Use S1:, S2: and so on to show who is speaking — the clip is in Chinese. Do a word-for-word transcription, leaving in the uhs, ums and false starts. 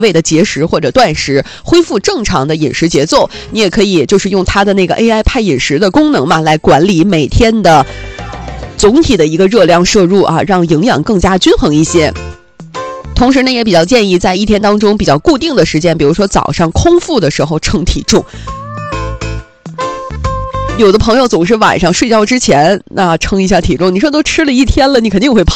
S1: 胃的节食或者断食，恢复正常的饮食节奏。你也可以就是用它的那个 A I 派饮食的功能嘛，来管理每天的总体的一个热量摄入啊，让营养更加均衡一些。同时呢，也比较建议在一天当中比较固定的时间，比如说早上空腹的时候称体重。有的朋友总是晚上睡觉之前那称一下体重，你说都吃了一天了，你肯定会胖。